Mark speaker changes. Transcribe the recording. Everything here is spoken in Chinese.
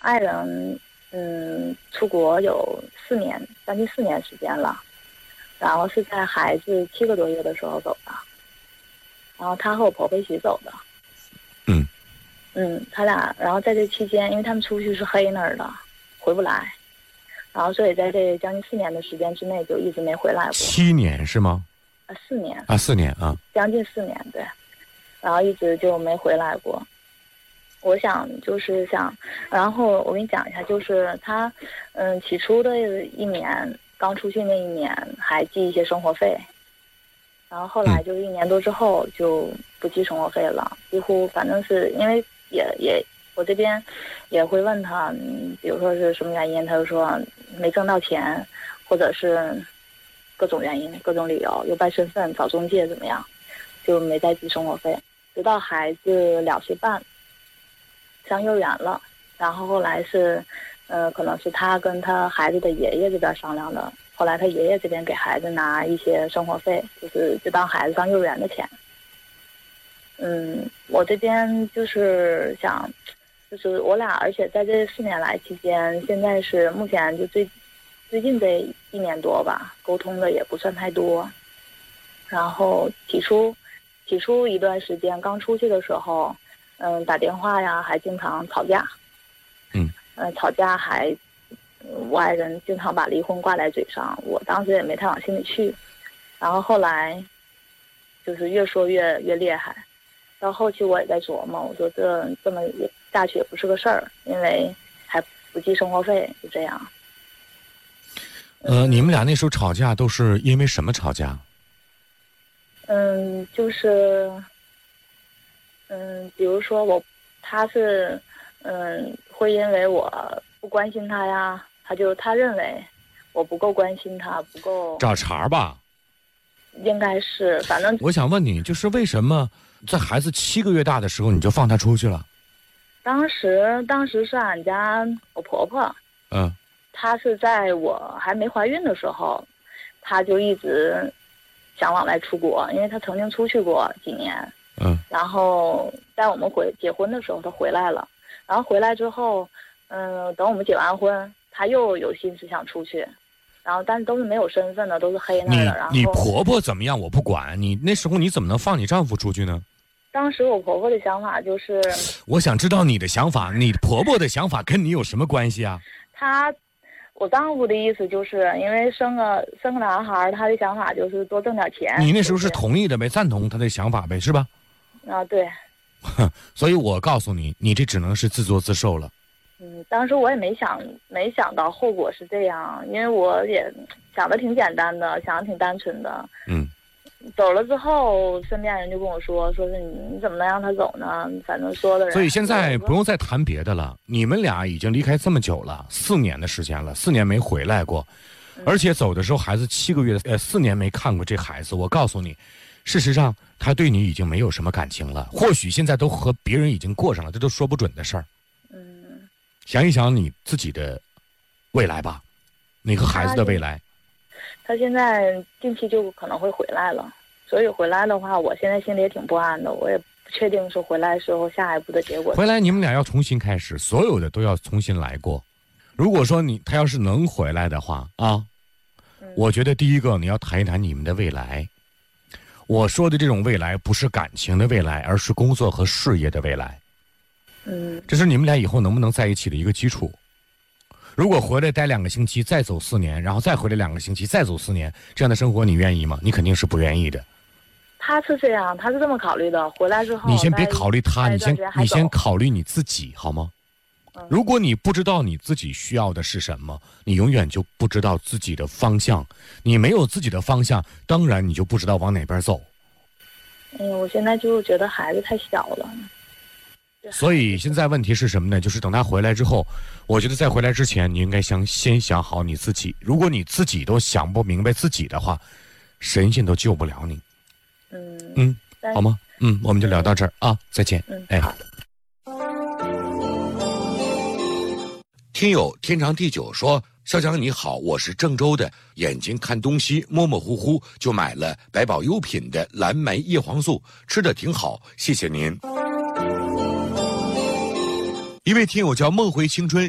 Speaker 1: 爱人出国有将近4年时间了，然后是在孩子7个多月的时候走的，然后他和我婆婆一起走的。他俩，然后在这期间，因为他们出去是黑那儿的，回不来，然后所以在这将近4年的时间之内就一直没回来过。
Speaker 2: 7年是吗
Speaker 1: ？4年
Speaker 2: 啊，4年啊，
Speaker 1: 将近4年，对，然后一直就没回来过。我想，然后我跟你讲一下，就是他，起初的1年，刚出去那1年还寄一些生活费，然后后来就1年多之后就不寄生活费了，几乎反正是因为我这边也会问他，比如说是什么原因，他就说没挣到钱，或者是各种原因、各种理由，又办身份、找中介怎么样，就没再寄生活费，直到孩子2岁半。上幼儿园了，然后后来是，可能是他跟他孩子的爷爷这边商量的，后来他爷爷这边给孩子拿一些生活费，就当孩子上幼儿园的钱。我这边就是想，就是我俩，而且在这4年来期间，现在是目前就最近这1年多吧，沟通的也不算太多。然后起初一段时间刚出去的时候。打电话呀，还经常吵架。吵架还，我爱人经常把离婚挂在嘴上，我当时也没太往心里去。然后后来，就是越说越厉害。到后期我也在琢磨，我说这么下去也不是个事儿，因为还不计生活费，就这样。
Speaker 2: 你们俩那时候吵架都是因为什么吵架？
Speaker 1: 就是比如说他是会因为我不关心他呀，他认为我不够关心他，不够
Speaker 2: 找茬吧。
Speaker 1: 应该是，反正
Speaker 2: 我想问你，就是为什么在孩子7个月大的时候你就放他出去了？
Speaker 1: 当时是俺家我婆婆，她是在我还没怀孕的时候，她就一直想往外出国，因为她曾经出去过几年。然后在我们结婚的时候，他回来了。然后回来之后，等我们结完婚，他又有心思想出去，然后但是都是没有身份的，都是黑那的。然后
Speaker 2: 你婆婆怎么样我不管，你那时候你怎么能放你丈夫出去呢？
Speaker 1: 当时我婆婆的想法就是，
Speaker 2: 我想知道你的想法，你婆婆的想法跟你有什么关系啊？
Speaker 1: 我丈夫的意思就是因为生个男孩，他的想法就是多挣点钱。
Speaker 2: 你那时候是同意的呗，赞同他的想法呗，是吧？
Speaker 1: 啊，对。
Speaker 2: 所以我告诉你，你这只能是自作自受了。
Speaker 1: 当时我也没想到后果是这样，因为我也想的挺简单的，想的挺单纯的。走了之后，身边人就跟我说是你怎么能让他走呢？反正说的人。
Speaker 2: 所以现在不用再谈别的了，你们俩已经离开这么久了，4年的时间了，4年没回来过，而且走的时候孩子7个月，4年没看过这孩子。我告诉你，事实上他对你已经没有什么感情了，或许现在都和别人已经过上了，这都说不准的事儿。想一想你自己的未来吧，你和孩子的未来。
Speaker 1: 他现在近期就可能会回来了，所以回来的话，我现在心里也挺不安的，我也不确定说回来时候下一步的结果。
Speaker 2: 回来你们俩要重新开始，所有的都要重新来过。如果说他要是能回来的话啊，我觉得第一个你要谈一谈你们的未来。我说的这种未来不是感情的未来，而是工作和事业的未来。这是你们俩以后能不能在一起的一个基础。如果回来待2个星期，再走4年，然后再回来2个星期，再走4年，这样的生活你愿意吗？你肯定是不愿意的。
Speaker 1: 他是这样，他是这么考虑的。回来之后，
Speaker 2: 你先别考虑他，你先考虑你自己好吗？如果你不知道你自己需要的是什么，你永远就不知道自己的方向。你没有自己的方向，当然你就不知道往哪边走。
Speaker 1: 我现在就觉得孩子太小了。
Speaker 2: 所以现在问题是什么呢？就是等他回来之后，我觉得在回来之前，你应该先想好你自己。如果你自己都想不明白自己的话，神仙都救不了你。好吗？我们就聊到这儿啊，再见。
Speaker 1: 好的。
Speaker 2: 听友天长地久说，校长你好，我是郑州的，眼睛看东西模模糊糊，就买了百宝优品的蓝莓叶黄素，吃的挺好，谢谢您。一位听友叫梦回青春。